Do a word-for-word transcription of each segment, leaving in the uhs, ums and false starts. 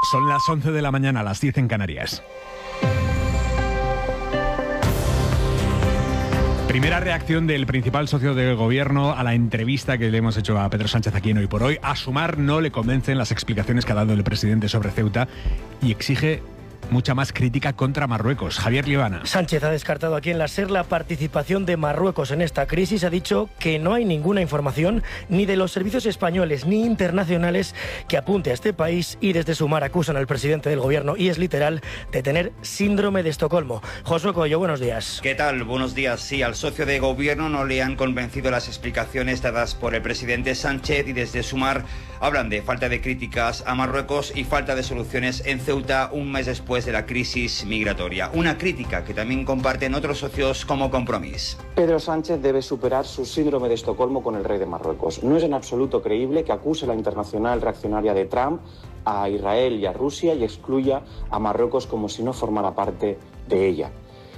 Son las once de la mañana, las diez en Canarias. Primera reacción del principal socio del gobierno a la entrevista que le hemos hecho a Pedro Sánchez aquí en Hoy por Hoy. A Sumar no le convencen las explicaciones que ha dado el presidente sobre Ceuta y exige mucha más crítica contra Marruecos. Javier Liebana. Sánchez ha descartado aquí en la SER la participación de Marruecos en esta crisis. Ha dicho que no hay ninguna información ni de los servicios españoles ni internacionales que apunte a este país, y desde Sumar acusan al presidente del gobierno, y es literal, de tener síndrome de Estocolmo. Josué Coello, buenos días. ¿Qué tal? Buenos días. Sí, al socio de gobierno no le han convencido las explicaciones dadas por el presidente Sánchez, y desde Sumar hablan de falta de críticas a Marruecos y falta de soluciones en Ceuta un mes después de la crisis migratoria. Una crítica que también comparten otros socios como Compromís. Pedro Sánchez debe superar su síndrome de Estocolmo con el rey de Marruecos. No es en absoluto creíble que acuse la internacional reaccionaria de Trump a Israel y a Rusia y excluya a Marruecos como si no formara parte de ella.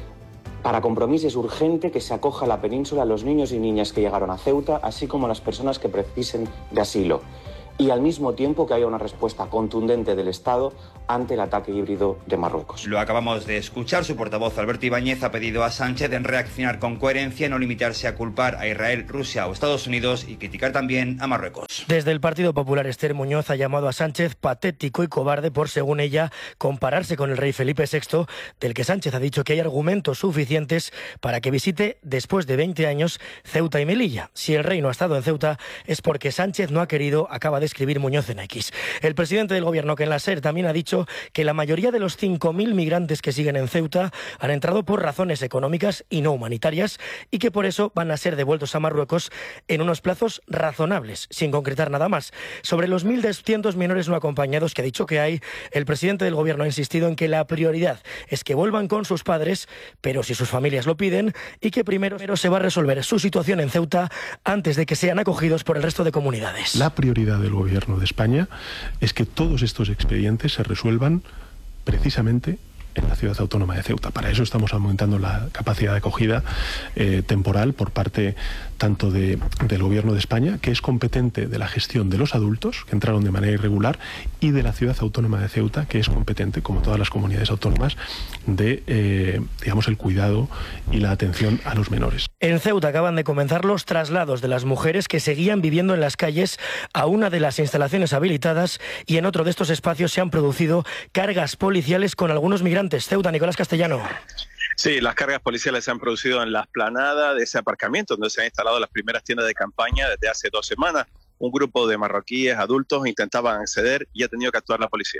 Para Compromís es urgente que se acoja a la península a los niños y niñas que llegaron a Ceuta, así como a las personas que precisen de asilo, y al mismo tiempo que haya una respuesta contundente del Estado ante el ataque híbrido de Marruecos. Lo acabamos de escuchar. Su portavoz Alberto Ibáñez ha pedido a Sánchez en reaccionar con coherencia, no limitarse a culpar a Israel, Rusia o Estados Unidos y criticar también a Marruecos. Desde el Partido Popular, Esther Muñoz ha llamado a Sánchez patético y cobarde por, según ella, compararse con el rey Felipe sexto, del que Sánchez ha dicho que hay argumentos suficientes para que visite después de veinte años Ceuta y Melilla. Si el rey no ha estado en Ceuta es porque Sánchez no ha querido, acaba de escribir Muñoz en X. El presidente del gobierno, que en la SER también ha dicho que la mayoría de los cinco mil migrantes que siguen en Ceuta han entrado por razones económicas y no humanitarias, y que por eso van a ser devueltos a Marruecos en unos plazos razonables, sin concretar nada más. Sobre los mil doscientos menores no acompañados que ha dicho que hay, el presidente del gobierno ha insistido en que la prioridad es que vuelvan con sus padres, pero si sus familias lo piden, y que primero se va a resolver su situación en Ceuta antes de que sean acogidos por el resto de comunidades. La prioridad del gobierno de España es que todos estos expedientes se resuelvan precisamente en la ciudad autónoma de Ceuta. Para eso estamos aumentando la capacidad de acogida eh, temporal por parte tanto de, del Gobierno de España, que es competente de la gestión de los adultos que entraron de manera irregular, y de la ciudad autónoma de Ceuta, que es competente, como todas las comunidades autónomas, de eh, digamos el cuidado y la atención a los menores. En Ceuta acaban de comenzar los traslados de las mujeres que seguían viviendo en las calles a una de las instalaciones habilitadas, y en otro de estos espacios se han producido cargas policiales con algunos migrantes. Ceuta, Nicolás Castellano. Sí, las cargas policiales se han producido en la explanada de ese aparcamiento donde se han instalado las primeras tiendas de campaña desde hace dos semanas. Un grupo de marroquíes adultos intentaban acceder y ha tenido que actuar la policía.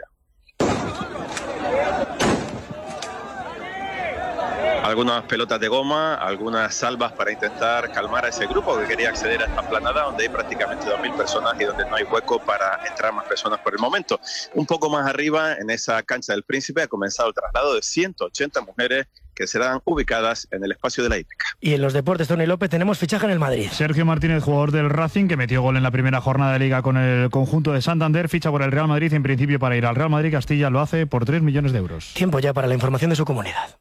Algunas pelotas de goma, algunas salvas para intentar calmar a ese grupo que quería acceder a esta explanada donde hay prácticamente dos mil personas y donde no hay hueco para entrar más personas por el momento. Un poco más arriba, en esa cancha del Príncipe, ha comenzado el traslado de ciento ochenta mujeres que serán ubicadas en el espacio de la hípica. Y en los deportes, Tony López, tenemos fichaje en el Madrid. Sergio Martínez, jugador del Racing, que metió gol en la primera jornada de Liga con el conjunto de Santander, ficha por el Real Madrid, en principio para ir al Real Madrid. Castilla lo hace por tres millones de euros. Tiempo ya para la información de su comunidad.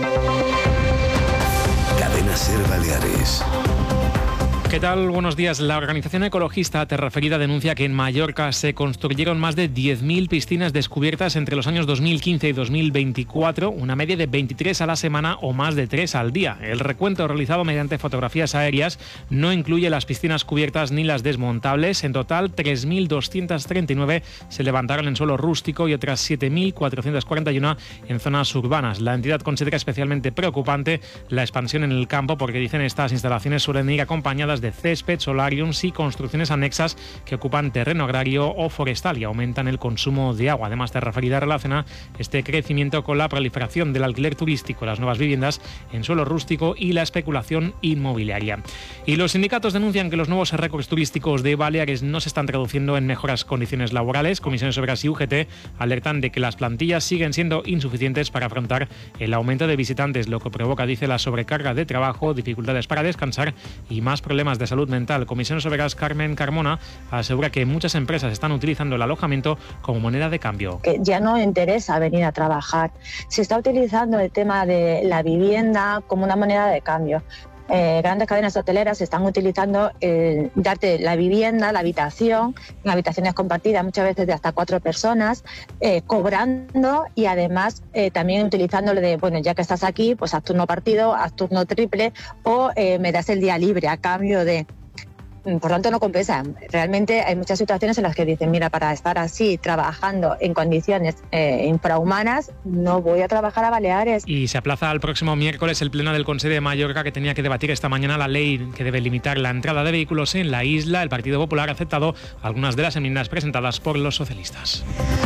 Cadena SER Baleares. ¿Qué tal? Buenos días. La organización ecologista Terraferida denuncia que en Mallorca se construyeron más de diez mil piscinas descubiertas entre los años dos mil quince y dos mil veinticuatro, una media de veintitrés a la semana o más de tres al día. El recuento realizado mediante fotografías aéreas no incluye las piscinas cubiertas ni las desmontables. En total, tres mil doscientas treinta y nueve se levantaron en suelo rústico y otras siete mil cuatrocientas cuarenta y uno en zonas urbanas. La entidad considera especialmente preocupante la expansión en el campo porque, dicen, estas instalaciones suelen ir acompañadas de césped, solariums y construcciones anexas que ocupan terreno agrario o forestal y aumentan el consumo de agua. Además, Terraferida relaciona este crecimiento con la proliferación del alquiler turístico, las nuevas viviendas en suelo rústico y la especulación inmobiliaria. Y los sindicatos denuncian que los nuevos récords turísticos de Baleares no se están traduciendo en mejoras condiciones laborales. Comisiones Obreras y U G T alertan de que las plantillas siguen siendo insuficientes para afrontar el aumento de visitantes, lo que provoca, dice, la sobrecarga de trabajo, dificultades para descansar y más problemas de salud mental. Comisiones Obreras Carmen Carmona asegura que muchas empresas están utilizando el alojamiento como moneda de cambio. Que ya no interesa venir a trabajar. Se está utilizando el tema de la vivienda como una moneda de cambio. eh, grandes cadenas hoteleras están utilizando eh, darte la vivienda, la habitación, en habitaciones compartidas muchas veces de hasta cuatro personas, eh, cobrando y además eh, también utilizándolo de, bueno, ya que estás aquí, pues haz turno partido, haz turno triple o eh, me das el día libre a cambio de... Por tanto, no compensa. Realmente hay muchas situaciones en las que dicen, mira, para estar así, trabajando en condiciones eh, infrahumanas, no voy a trabajar a Baleares. Y se aplaza al próximo miércoles el pleno del Consejo de Mallorca, que tenía que debatir esta mañana la ley que debe limitar la entrada de vehículos en la isla. El Partido Popular ha aceptado algunas de las enmiendas presentadas por los socialistas.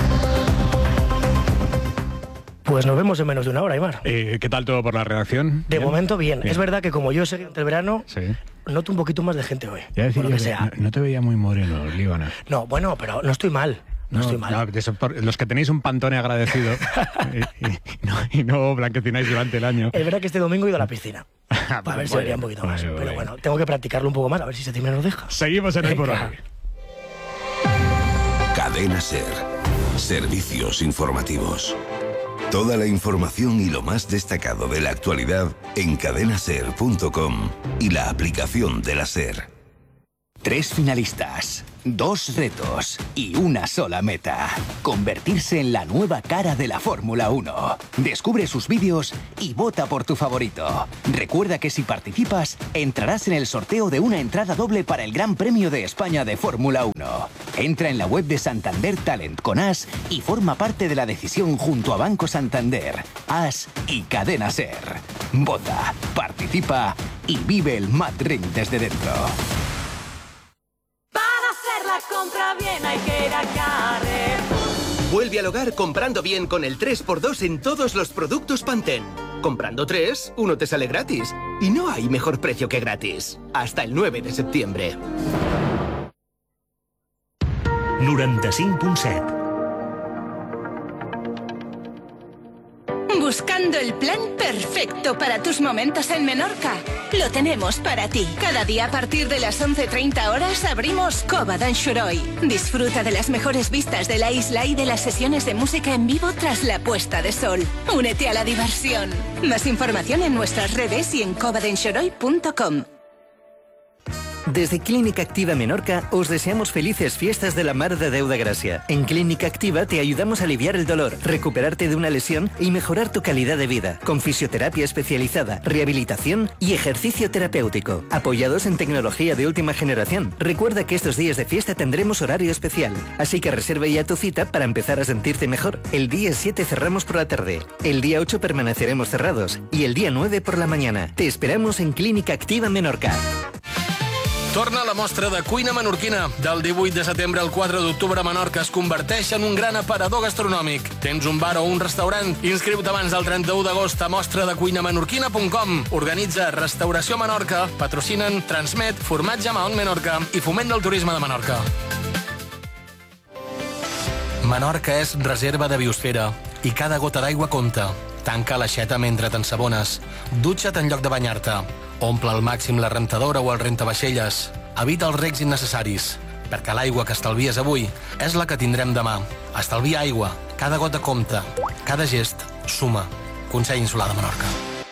Pues nos vemos en menos de una hora, Aimar. Eh, ¿Qué tal todo por la redacción? De ¿Bien? momento, bien. bien. Es verdad que como yo seguí el verano, sí. noto un poquito más de gente hoy. Ya decía por lo que que sea. No, no te veía muy moreno, Líbana. No, bueno, pero no estoy mal. No, no estoy mal. No, eso, por, los que tenéis un Pantone agradecido y, y, no, y no blanquecináis durante el año. Es verdad que este domingo he ido a la piscina. Para ver si vería un poquito más. Bueno, pero bueno, bueno, tengo que practicarlo un poco más, a ver si se me nos deja. Seguimos en Hoy por Hoy. Cadena SER. Servicios informativos. Toda la información y lo más destacado de la actualidad en cadena ser punto com y la aplicación de la SER. Tres finalistas, dos retos y una sola meta. Convertirse en la nueva cara de la Fórmula uno. Descubre sus vídeos y vota por tu favorito. Recuerda que si participas, entrarás en el sorteo de una entrada doble para el Gran Premio de España de Fórmula uno. Entra en la web de Santander Talent con As y forma parte de la decisión junto a Banco Santander, As y Cadena SER. Vota, participa y vive el Mad Ring desde dentro. Compra bien, hay que ir a Carrefour. Vuelve al hogar comprando bien con el tres por dos en todos los productos Pantene. Comprando tres, uno te sale gratis. Y no hay mejor precio que gratis. Hasta el nueve de septiembre. noranta-cinc punt set. Buscando el plan perfecto para tus momentos en Menorca. Lo tenemos para ti. Cada día a partir de las once treinta horas abrimos Cova d'en Xuroi. Disfruta de las mejores vistas de la isla y de las sesiones de música en vivo tras la puesta de sol. Únete a la diversión. Más información en nuestras redes y en cova d'en xuroi punto com. Desde Clínica Activa Menorca os deseamos felices fiestas de la Mar de Déu de Gracia. En Clínica Activa te ayudamos a aliviar el dolor, recuperarte de una lesión y mejorar tu calidad de vida, con fisioterapia especializada, rehabilitación y ejercicio terapéutico. Apoyados en tecnología de última generación. Recuerda que estos días de fiesta tendremos horario especial, así que reserva ya tu cita para empezar a sentirte mejor. El día siete cerramos por la tarde, el día ocho permaneceremos cerrados y el día nueve por la mañana. Te esperamos en Clínica Activa Menorca. Torna la mostra de cuina menorquina. Del divuit de setembre al quatre d'octubre a Menorca es converteix en un gran aparador gastronòmic. Tens un bar o un restaurant? Inscriu-te abans del trenta-u d'agost a mostra de cuina menorquina punt com. Organitza Restauració Menorca, patrocinen Transmet, Formatge Mahon Menorca i Foment del Turisme de Menorca. Menorca és reserva de biosfera i cada gota d'aigua compta. Tanca l'aixeta mentre t'ensabones. Dutxa't en lloc de banyar-te. Omple al màxim la rentadora o el rentavaixelles. Evita els recs innecessaris, perquè l'aigua que estalvies avui és la que tindrem demà. Estalvia aigua, cada gota compta, cada gest suma. Consell Insular de Menorca.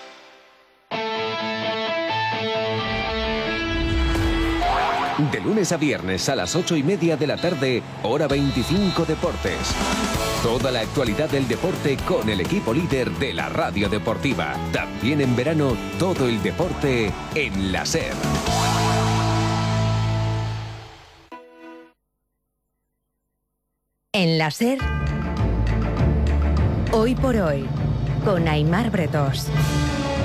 De lunes a viernes a las ocho y media de la tarde, hora veinticinco Deportes. Toda la actualidad del deporte con el equipo líder de la radio deportiva. También en verano, todo el deporte en la SER. En la SER, Hoy por Hoy, con Aimar Bretós.